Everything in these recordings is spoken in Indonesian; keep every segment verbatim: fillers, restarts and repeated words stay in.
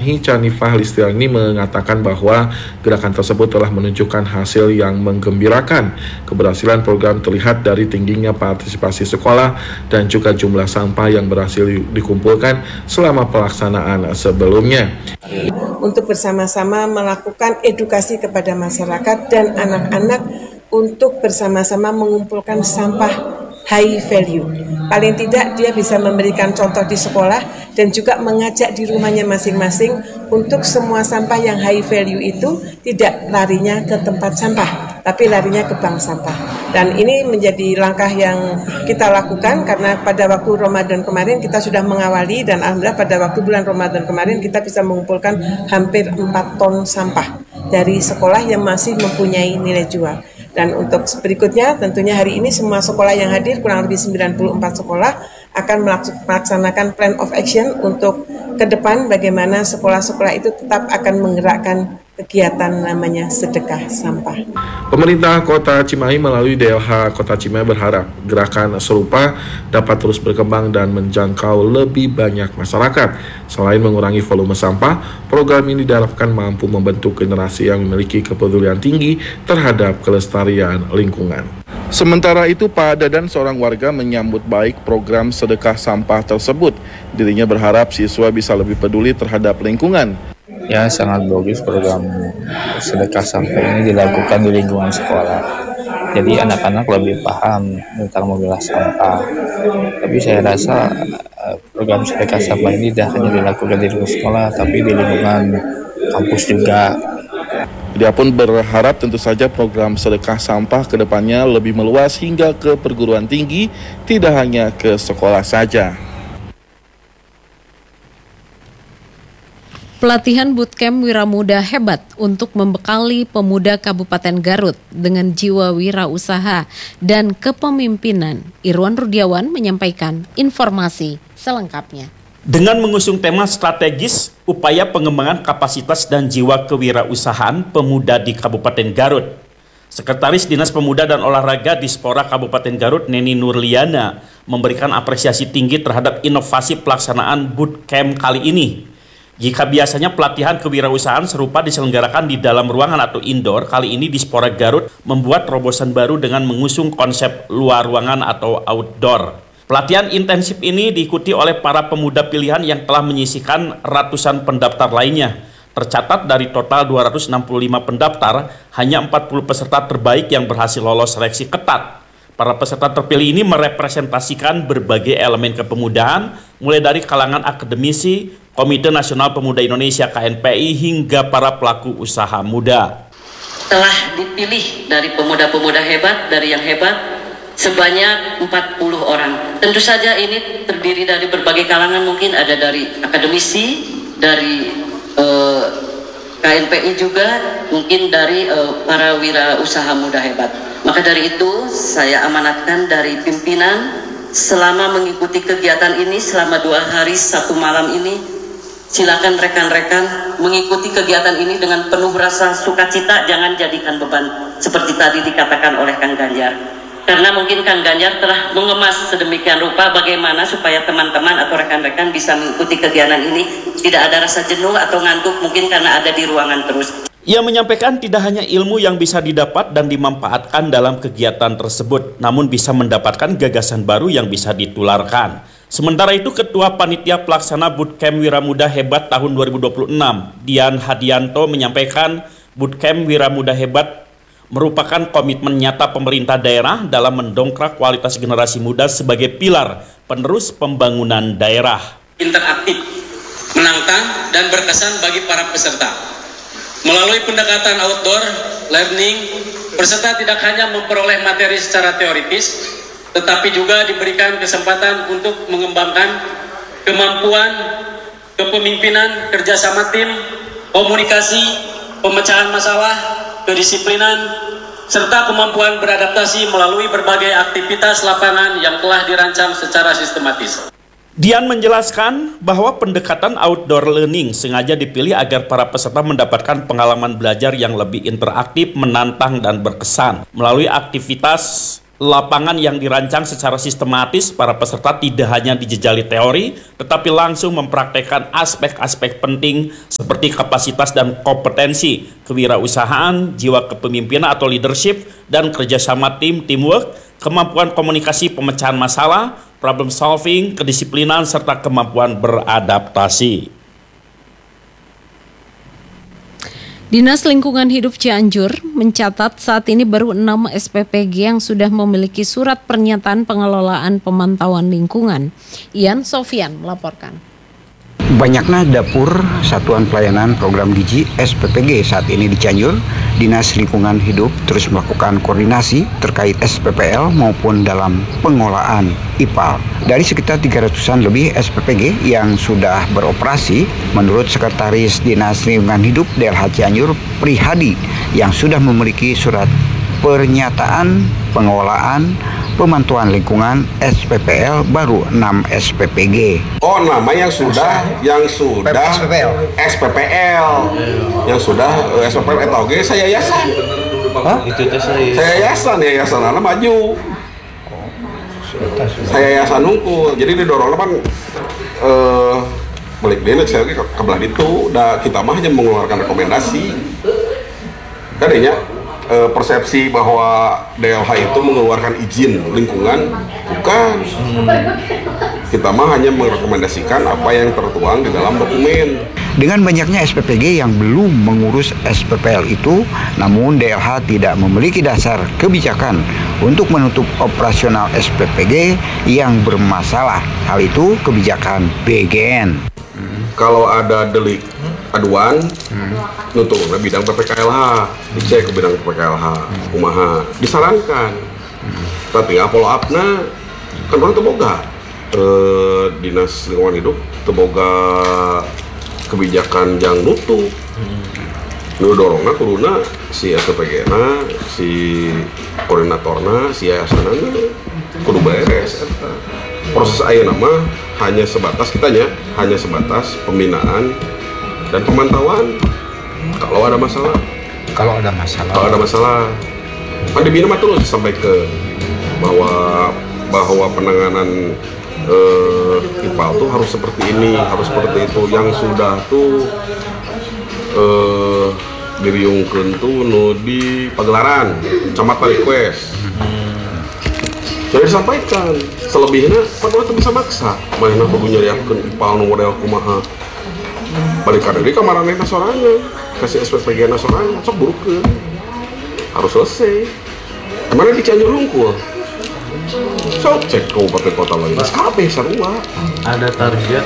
Cimahi, Canifah Listiani mengatakan bahwa gerakan tersebut telah menunjukkan hasil yang menggembirakan. Keberhasilan program terlihat dari tingginya partisipasi sekolah dan juga jumlah sampah yang berhasil dikumpulkan selama pelaksanaan sebelumnya. Untuk bersama-sama melakukan edukasi kepada masyarakat dan anak-anak untuk bersama-sama mengumpulkan sampah high value. Paling tidak dia bisa memberikan contoh di sekolah dan juga mengajak di rumahnya masing-masing untuk semua sampah yang high value itu tidak larinya ke tempat sampah, tapi larinya ke bank sampah. Dan ini menjadi langkah yang kita lakukan karena pada waktu Ramadan kemarin kita sudah mengawali dan alhamdulillah pada waktu bulan Ramadan kemarin kita bisa mengumpulkan hampir empat ton sampah dari sekolah yang masih mempunyai nilai jual. Dan untuk berikutnya tentunya hari ini semua sekolah yang hadir kurang lebih sembilan puluh empat sekolah akan melaksanakan plan of action untuk ke depan bagaimana sekolah-sekolah itu tetap akan menggerakkan kegiatan namanya sedekah sampah. Pemerintah Kota Cimahi melalui D L H Kota Cimahi berharap gerakan serupa dapat terus berkembang dan menjangkau lebih banyak masyarakat. Selain mengurangi volume sampah, program ini diharapkan mampu membentuk generasi yang memiliki kepedulian tinggi terhadap kelestarian lingkungan. Sementara itu, Pak Dadan, seorang warga, menyambut baik program sedekah sampah tersebut. Dirinya berharap siswa bisa lebih peduli terhadap lingkungan. Ya, sangat bagus program sedekah sampah ini dilakukan di lingkungan sekolah. Jadi anak-anak lebih paham tentang memilah sampah. Tapi saya rasa program sedekah sampah ini tidak hanya dilakukan di lingkungan sekolah, tapi di lingkungan kampus juga. Dia pun berharap tentu saja program sedekah sampah ke depannya lebih meluas hingga ke perguruan tinggi, tidak hanya ke sekolah saja. Pelatihan bootcamp Wiramuda Hebat untuk membekali pemuda Kabupaten Garut dengan jiwa wirausaha dan kepemimpinan. Irwan Rudiawan menyampaikan informasi selengkapnya. Dengan mengusung tema strategis upaya pengembangan kapasitas dan jiwa kewirausahaan pemuda di Kabupaten Garut, Sekretaris Dinas Pemuda dan Olahraga Dispora Kabupaten Garut, Neni Nurliana, memberikan apresiasi tinggi terhadap inovasi pelaksanaan bootcamp kali ini. Jika biasanya pelatihan kewirausahaan serupa diselenggarakan di dalam ruangan atau indoor, kali ini Dispora Garut membuat terobosan baru dengan mengusung konsep luar ruangan atau outdoor. Pelatihan intensif ini diikuti oleh para pemuda pilihan yang telah menyisihkan ratusan pendaftar lainnya. Tercatat dari total dua ratus enam puluh lima pendaftar, hanya empat puluh peserta terbaik yang berhasil lolos seleksi ketat. Para peserta terpilih ini merepresentasikan berbagai elemen kepemudaan, mulai dari kalangan akademisi, Komite Nasional Pemuda Indonesia K N P I, hingga para pelaku usaha muda. Telah dipilih dari pemuda-pemuda hebat, dari yang hebat, sebanyak empat puluh orang. Tentu saja ini terdiri dari berbagai kalangan, mungkin ada dari akademisi, dari eh, K N P I juga, mungkin dari eh, para wirausaha muda hebat. Maka dari itu saya amanatkan dari pimpinan selama mengikuti kegiatan ini selama dua hari satu malam ini, silakan rekan-rekan mengikuti kegiatan ini dengan penuh rasa sukacita, jangan jadikan beban seperti tadi dikatakan oleh Kang Ganjar. Karena mungkin Kang Ganjar telah mengemas sedemikian rupa bagaimana supaya teman-teman atau rekan-rekan bisa mengikuti kegiatan ini tidak ada rasa jenuh atau ngantuk, mungkin karena ada di ruangan terus. Ia menyampaikan tidak hanya ilmu yang bisa didapat dan dimanfaatkan dalam kegiatan tersebut, namun bisa mendapatkan gagasan baru yang bisa ditularkan. Sementara itu, Ketua Panitia Pelaksana Bootcamp Wiramuda Hebat tahun dua ribu dua puluh enam, Dian Hadianto, menyampaikan Bootcamp Wiramuda Hebat merupakan komitmen nyata pemerintah daerah dalam mendongkrak kualitas generasi muda sebagai pilar penerus pembangunan daerah. Interaktif, menantang, dan berkesan bagi para peserta. Melalui pendekatan outdoor learning, peserta tidak hanya memperoleh materi secara teoritis, tetapi juga diberikan kesempatan untuk mengembangkan kemampuan kepemimpinan, kerjasama tim, komunikasi, pemecahan masalah, kedisiplinan, serta kemampuan beradaptasi melalui berbagai aktivitas lapangan yang telah dirancang secara sistematis. Dian menjelaskan bahwa pendekatan outdoor learning sengaja dipilih agar para peserta mendapatkan pengalaman belajar yang lebih interaktif, menantang, dan berkesan. Melalui aktivitas Lapangan yang dirancang secara sistematis, para peserta tidak hanya dijejali teori, tetapi langsung mempraktekkan aspek-aspek penting seperti kapasitas dan kompetensi, kewirausahaan, jiwa kepemimpinan atau leadership, dan kerjasama tim, teamwork, kemampuan komunikasi pemecahan masalah, problem solving, kedisiplinan, serta kemampuan beradaptasi. Dinas Lingkungan Hidup Cianjur mencatat saat ini baru enam S P P G yang sudah memiliki surat pernyataan pengelolaan pemantauan lingkungan. Ian Sofian melaporkan. Banyaknya dapur Satuan Pelayanan Program Gizi S P P G saat ini di Cianjur. Dinas Lingkungan Hidup terus melakukan koordinasi terkait S P P L maupun dalam pengolahan I P A L. Dari sekitar tiga ratusan lebih S P P G yang sudah beroperasi, menurut Sekretaris Dinas Lingkungan Hidup D L H Cianjur, Prihadi, yang sudah memiliki surat pernyataan pengelolaan pemantauan lingkungan S P P L baru enam S P P G. Oh, nama yang sudah yang sudah S P P L S P P L yang sudah uh, S P P L eta oge saya yayasan. Hah? Itu teh saya. Saya yayasan, yayasan ana maju. Saya yayasan nungkul. Jadi didorong kan eh balik deui saya ke kabelah ditu da kita mah hanya mengeluarkan rekomendasi. Kadenya e, persepsi bahwa D L H itu mengeluarkan izin lingkungan, bukan. Kita mah hanya merekomendasikan apa yang tertuang di dalam dokumen. Dengan banyaknya S P P G yang belum mengurus S P P L itu, namun D L H tidak memiliki dasar kebijakan untuk menutup operasional S P P G yang bermasalah. Hal itu kebijakan B G N. Kalau ada delik aduan, hmm. nutup bidang P P K L H, dicek ke bidang P P K L H, kumaha, disarankan. Hmm. Tapi follow up-na kan orang teboga e, Dinas Lingkungan Hidup teboga kebijakan yang nutup. Hmm. Nu dorongna kuduna si S P P G-na, si koordinatorna, si yayasanna kudu beres eta. Proses ayeuna mah hanya sebatas kitanya, hanya sebatas pembinaan dan pemantauan. Kalau ada masalah, kalau ada masalah, kalau ada masalah, kan dibina mah terus sampai ke bahwa bahwa penanganan eh, I P A L tuh harus seperti ini, harus seperti itu. Yang sudah tuh eh, diriungkeun tuh nu di Pagelaran, Kecamatan Request. Sudah disampaikan, selebihnya padahal itu bisa maksa. Mana kudu nyariakeun I P A L nu model kumaha. Balik ka deui ka maranehna sorangan, kasih S P P G-na sorangan, sok burukeun. Harus selesai. Kemana di Cianjur hungkul? Sok cek kabupaten kota lain. Kabeh sarua. Ada target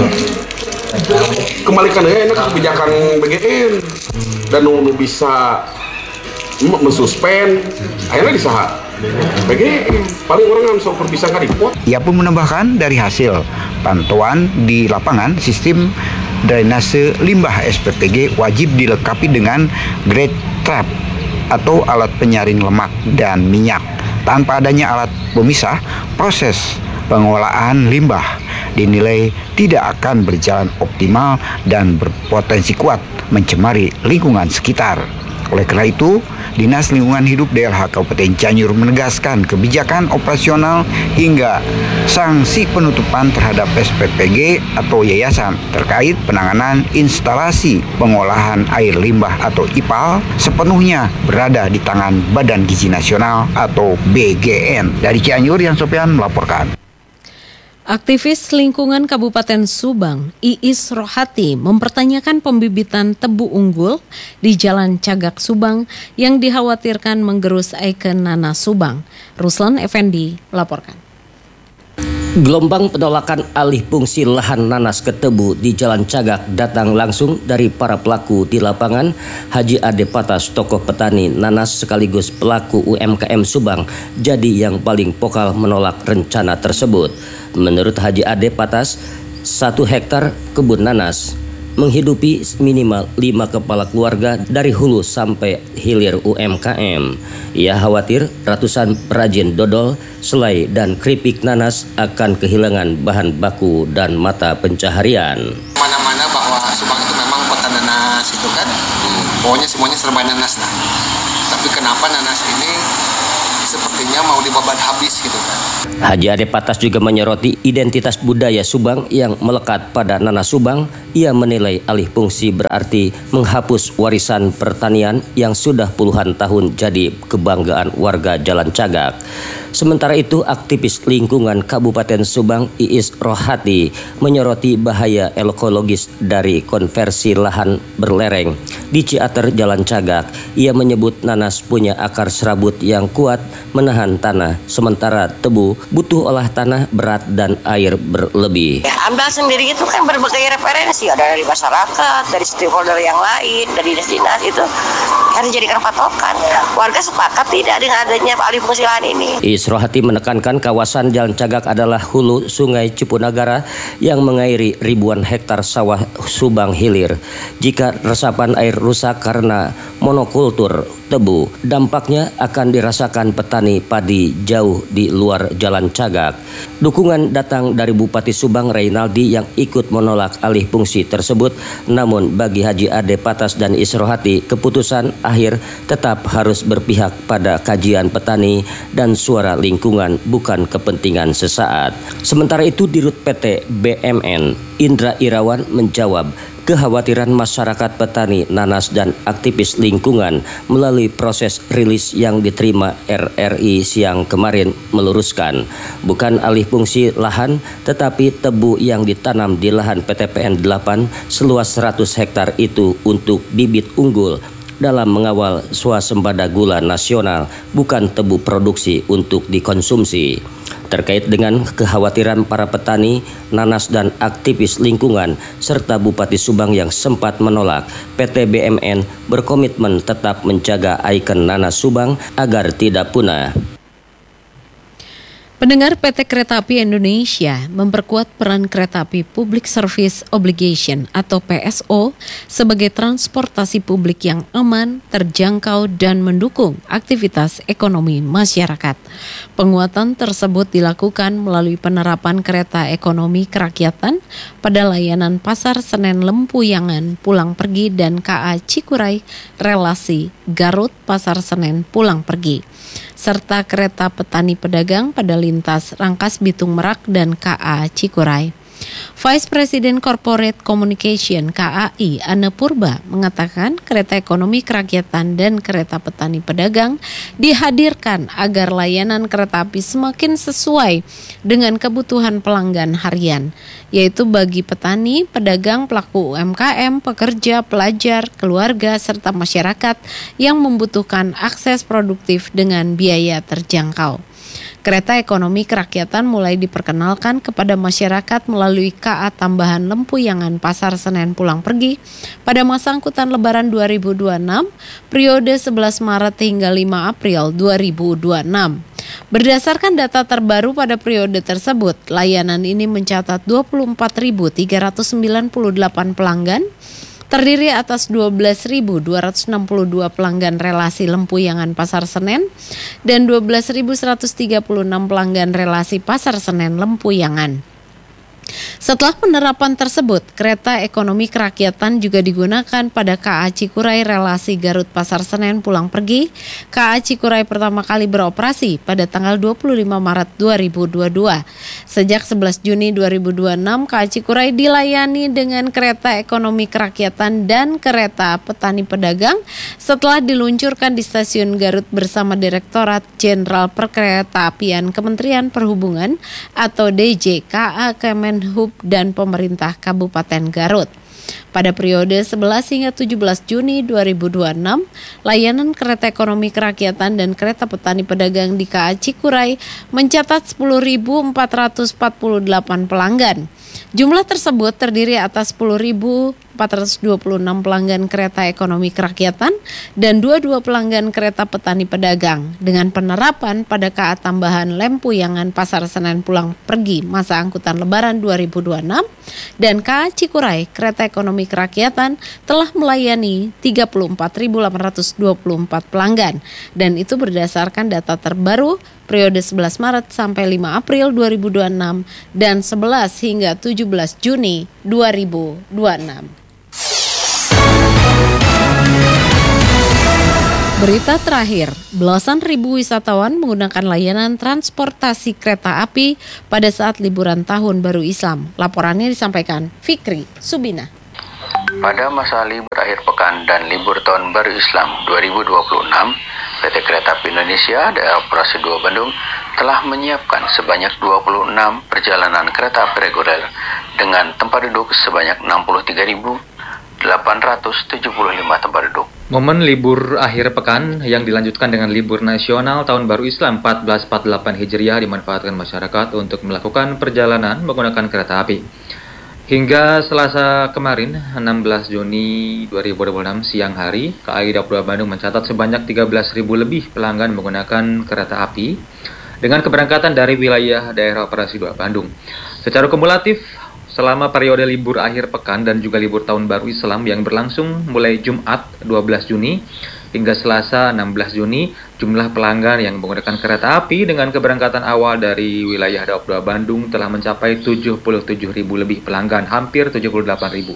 kembalikan deui enak kebijakan B G N. Dan nu bisa mensuspend akhirnya disaha B G N paling orang kan sok bisa nggak dipot. Ia pun menambahkan dari hasil pantauan di lapangan, sistem drainase limbah S P P G wajib dilengkapi dengan grade trap atau alat penyaring lemak dan minyak. Tanpa adanya alat pemisah, proses pengolahan limbah dinilai tidak akan berjalan optimal dan berpotensi kuat mencemari lingkungan sekitar. Oleh karena itu, Dinas Lingkungan Hidup D L H Kabupaten Cianjur menegaskan kebijakan operasional hingga sanksi penutupan terhadap S P P G atau yayasan terkait penanganan instalasi pengolahan air limbah atau I P A L sepenuhnya berada di tangan Badan Gizi Nasional atau B G N. Dari Cianjur, Yan Sofian melaporkan. Aktivis lingkungan Kabupaten Subang, Iis Rohati, mempertanyakan pembibitan tebu unggul di Jalan Cagak Subang yang dikhawatirkan menggerus ikon nanas Subang. Ruslan Effendi melaporkan. Gelombang penolakan alih fungsi lahan nanas ke tebu di Jalan Cagak datang langsung dari para pelaku di lapangan. Haji Ade Patas, tokoh petani nanas sekaligus pelaku U M K M Subang, jadi yang paling vokal menolak rencana tersebut. Menurut Haji Ade Patas, satu hektar kebun nanas menghidupi minimal lima kepala keluarga dari hulu sampai hilir U M K M. Ia khawatir ratusan perajin dodol, selai, dan keripik nanas akan kehilangan bahan baku dan mata pencaharian. Mana-mana bahwa Subang itu memang kota nanas itu kan, hmm. pokoknya semuanya serba nanas lah. Tapi kenapa nanas ini sepertinya mau dibabat habis gitu kan. Haji Ade Patas juga menyoroti identitas budaya Subang yang melekat pada Nanas Subang. Ia menilai alih fungsi berarti menghapus warisan pertanian yang sudah puluhan tahun jadi kebanggaan warga Jalan Cagak. Sementara itu, aktivis lingkungan Kabupaten Subang Iis Rohati menyoroti bahaya ekologis dari konversi lahan berlereng di Ciater Jalan Cagak. Ia menyebut nanas punya akar serabut yang kuat menahan tanah, sementara tebu butuh olah tanah berat dan air berlebih. Ya, AMDAL sendiri itu kan berbagai referensi, ada dari masyarakat, dari stakeholder yang lain, dari dinas-dinas, itu harus dijadikan patokan. Warga sepakat tidak dengan adanya alih fungsi lahan ini. Iis Rohati menekankan kawasan Jalan Cagak adalah hulu Sungai Cipunagara yang mengairi ribuan hektar sawah Subang Hilir. Jika resapan air rusak karena monokultur tebu, dampaknya akan dirasakan petani padi jauh di luar Jalan Cagak. Dukungan datang dari Bupati Subang Reynaldi yang ikut menolak alih fungsi tersebut. Namun bagi Haji Ade Patas dan Iis Rohati, keputusan akhir tetap harus berpihak pada kajian petani dan suara lingkungan, bukan kepentingan sesaat. Sementara itu, Dirut P T B M N Indra Irawan menjawab kekhawatiran masyarakat petani nanas dan aktivis lingkungan melalui proses rilis yang diterima R R I siang kemarin, meluruskan bukan alih fungsi lahan tetapi tebu yang ditanam di lahan P T P N delapan seluas seratus hektar itu untuk bibit unggul dalam mengawal swasembada gula nasional, bukan tebu produksi untuk dikonsumsi. Terkait dengan kekhawatiran para petani, nanas dan aktivis lingkungan serta Bupati Subang yang sempat menolak, P T B M N berkomitmen tetap menjaga ikon nanas Subang agar tidak punah. Pendengar, P T Kereta Api Indonesia memperkuat peran Kereta Api Public Service Obligation atau P S O sebagai transportasi publik yang aman, terjangkau, dan mendukung aktivitas ekonomi masyarakat. Penguatan tersebut dilakukan melalui penerapan kereta ekonomi kerakyatan pada layanan Pasar Senen Lempuyangan pulang pergi dan K A Cikuray relasi Garut Pasar Senen pulang pergi, serta kereta petani pedagang pada lintas Rangkas Bitung Merak dan K A Cikuray. Vice President Corporate Communication K A I Anne Purba mengatakan kereta ekonomi kerakyatan dan kereta petani pedagang dihadirkan agar layanan kereta api semakin sesuai dengan kebutuhan pelanggan harian, yaitu bagi petani, pedagang, pelaku U M K M, pekerja, pelajar, keluarga, serta masyarakat yang membutuhkan akses produktif dengan biaya terjangkau. Kereta ekonomi kerakyatan mulai diperkenalkan kepada masyarakat melalui K A tambahan Lempuyangan Pasar Senen pulang pergi pada masa angkutan Lebaran dua ribu dua puluh enam, periode sebelas Maret hingga lima April dua ribu dua puluh enam. Berdasarkan data terbaru pada periode tersebut, layanan ini mencatat dua puluh empat ribu tiga ratus sembilan puluh delapan pelanggan, terdiri atas dua belas ribu dua ratus enam puluh dua pelanggan relasi Lempuyangan Pasar Senen dan dua belas ribu seratus tiga puluh enam pelanggan relasi Pasar Senen Lempuyangan. Setelah penerapan tersebut, kereta ekonomi kerakyatan juga digunakan pada K A Cikuray relasi Garut Pasar Senen pulang pergi. K A Cikuray pertama kali beroperasi pada tanggal dua puluh lima Maret dua ribu dua puluh dua. Sejak sebelas Juni dua ribu dua puluh enam, K A Cikuray dilayani dengan kereta ekonomi kerakyatan dan kereta petani pedagang setelah diluncurkan di stasiun Garut bersama Direktorat Jenderal Perkeretaapian Kementerian Perhubungan atau D J K A Kemenhub dan pemerintah Kabupaten Garut. Pada periode sebelas hingga tujuh belas Juni dua ribu dua puluh enam, layanan kereta ekonomi kerakyatan dan kereta petani pedagang di K A Cikuray mencatat sepuluh ribu empat ratus empat puluh delapan pelanggan. Jumlah tersebut terdiri atas sepuluh ribu empat ratus dua puluh enam pelanggan kereta ekonomi kerakyatan dan dua puluh dua pelanggan kereta petani pedagang. Dengan penerapan pada K A tambahan Lempuyangan Pasar Senen pulang pergi masa angkutan Lebaran dua ribu dua puluh enam dan K A Cikuray kereta ekonomi kerakyatan telah melayani tiga puluh empat ribu delapan ratus dua puluh empat pelanggan, dan itu berdasarkan data terbaru periode sebelas Maret sampai lima April dua ribu dua puluh enam dan sebelas hingga tujuh belas Juni dua ribu dua puluh enam. Berita terakhir, belasan ribu wisatawan menggunakan layanan transportasi kereta api pada saat liburan Tahun Baru Islam. Laporannya disampaikan Fikri Subina. Pada masa libur akhir pekan dan libur Tahun Baru Islam dua ribu dua puluh enam, P T Kereta Api Indonesia Daerah Operasi dua Bandung telah menyiapkan sebanyak dua puluh enam perjalanan kereta api reguler dengan tempat duduk sebanyak enam puluh tiga ribu delapan ratus tujuh puluh lima tempat duduk. Momen libur akhir pekan yang dilanjutkan dengan libur nasional Tahun Baru Islam seribu empat ratus empat puluh delapan Hijriah dimanfaatkan masyarakat untuk melakukan perjalanan menggunakan kereta api. Hingga Selasa kemarin, enam belas Juni dua ribu dua puluh enam siang hari, K A I Daob dua Bandung mencatat sebanyak tiga belas ribu lebih pelanggan menggunakan kereta api dengan keberangkatan dari wilayah daerah operasi dua Bandung. Secara kumulatif, selama periode libur akhir pekan dan juga libur Tahun Baru Islam yang berlangsung mulai Jumat dua belas Juni hingga Selasa enam belas Juni, jumlah pelanggan yang menggunakan kereta api dengan keberangkatan awal dari wilayah Daob dua Bandung telah mencapai tujuh puluh tujuh ribu lebih pelanggan, hampir tujuh puluh delapan ribu.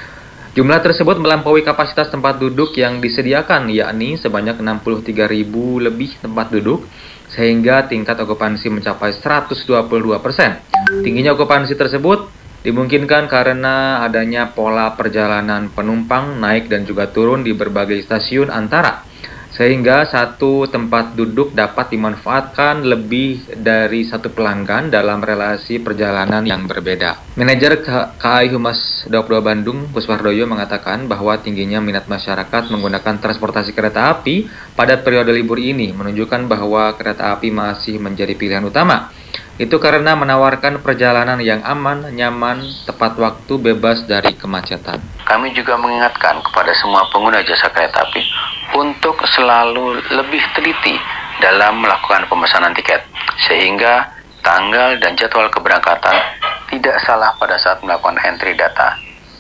Jumlah tersebut melampaui kapasitas tempat duduk yang disediakan, yakni sebanyak enam puluh tiga ribu lebih tempat duduk, sehingga tingkat okupansi mencapai seratus dua puluh dua persen. Tingginya okupansi tersebut dimungkinkan karena adanya pola perjalanan penumpang naik dan juga turun di berbagai stasiun antara, sehingga satu tempat duduk dapat dimanfaatkan lebih dari satu pelanggan dalam relasi perjalanan yang berbeda. Manajer K A I Humas Daob dua Bandung, Kuswardoyo, mengatakan bahwa tingginya minat masyarakat menggunakan transportasi kereta api pada periode libur ini menunjukkan bahwa kereta api masih menjadi pilihan utama. Itu karena menawarkan perjalanan yang aman, nyaman, tepat waktu, bebas dari kemacetan. Kami juga mengingatkan kepada semua pengguna jasa kereta api untuk selalu lebih teliti dalam melakukan pemesanan tiket, sehingga tanggal dan jadwal keberangkatan tidak salah pada saat melakukan entry data.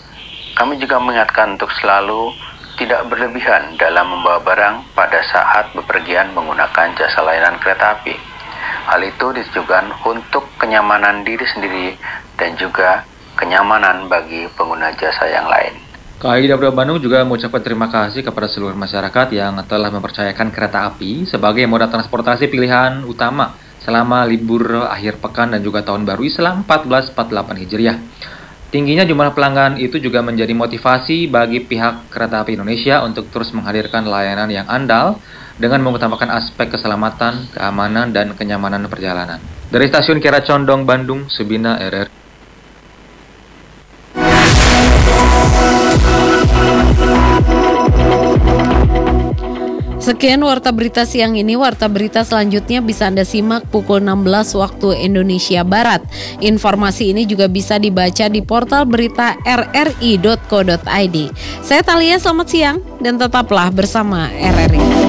Kami juga mengingatkan untuk selalu tidak berlebihan dalam membawa barang pada saat bepergian menggunakan jasa layanan kereta api. Hal itu ditujukan untuk kenyamanan diri sendiri dan juga kenyamanan bagi pengguna jasa yang lain. K A I Daob dua Bandung juga mengucapkan terima kasih kepada seluruh masyarakat yang telah mempercayakan kereta api sebagai moda transportasi pilihan utama selama libur akhir pekan dan juga Tahun Baru Islam seribu empat ratus empat puluh delapan Hijriah. Tingginya jumlah pelanggan itu juga menjadi motivasi bagi pihak Kereta Api Indonesia untuk terus menghadirkan layanan yang andal dengan mengutamakan aspek keselamatan, keamanan, dan kenyamanan perjalanan. Dari Stasiun Kiara Condong, Bandung, Subina, R R. Sekian Warta Berita siang ini. Warta Berita selanjutnya bisa Anda simak pukul enam belas waktu Indonesia Barat. Informasi ini juga bisa dibaca di portal berita r r i dot co dot i d. Saya Talia, selamat siang dan tetaplah bersama R R I.